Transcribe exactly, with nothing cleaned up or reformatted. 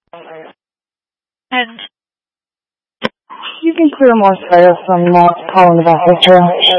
And you can clear more space from not calling about this room.